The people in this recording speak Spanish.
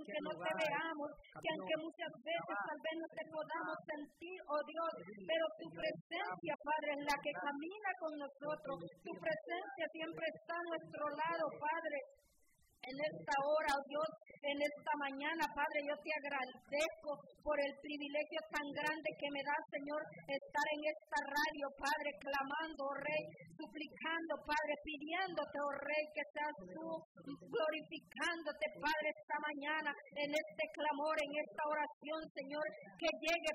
aunque no te veamos, que aunque muchas veces tal vez no te podamos sentir, oh Dios, pero tu presencia, Padre, es la que camina con nosotros. Tu presencia siempre está a nuestro lado, Padre. En esta hora, oh Dios, en esta mañana, Padre, yo te agradezco por el privilegio tan grande que me da, Señor, estar en esta radio, Padre, clamando, oh Rey, suplicando, Padre, pidiéndote, oh Rey, que seas tú glorificándote, Padre, esta mañana, en este clamor, en esta oración, Señor, que llegue,